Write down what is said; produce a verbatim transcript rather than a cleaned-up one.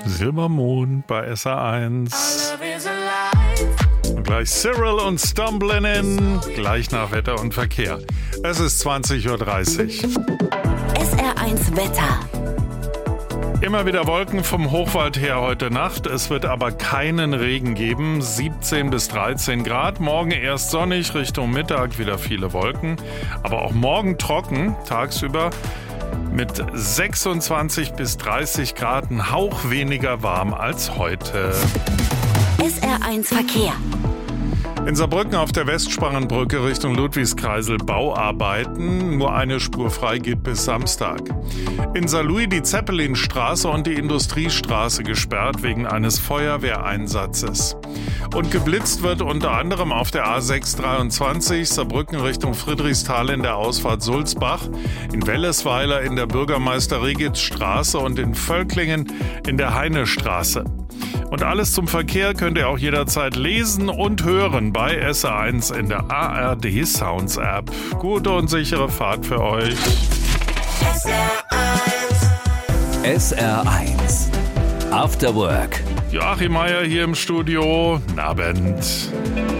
Silbermond bei S R eins. Und gleich Cyril und Stumblin' In, gleich nach Wetter und Verkehr. Es ist zwanzig Uhr dreißig. S R eins Wetter. Immer wieder Wolken vom Hochwald her heute Nacht. Es wird aber keinen Regen geben. siebzehn bis dreizehn Grad. Morgen erst sonnig, Richtung Mittag wieder viele Wolken. Aber auch morgen trocken, tagsüber mit sechsundzwanzig bis dreißig Grad. Ein Hauch weniger warm als heute. S R eins Verkehr. In Saarbrücken auf der Westsparrenbrücke Richtung Ludwigskreisel Bauarbeiten. Nur eine Spur frei, geht bis Samstag. In Saarlouis die Zeppelinstraße und die Industriestraße gesperrt wegen eines Feuerwehreinsatzes. Und geblitzt wird unter anderem auf der A sechs dreiundzwanzig Saarbrücken Richtung Friedrichsthal in der Ausfahrt Sulzbach, in Wellesweiler in der Bürgermeister-Regitz-Straße und in Völklingen in der Heinestraße. Und alles zum Verkehr könnt ihr auch jederzeit lesen und hören bei S R eins in der A R D Sounds App. Gute und sichere Fahrt für euch. S R eins. S R eins. After Work. Joachim Meier hier im Studio. Guten Abend.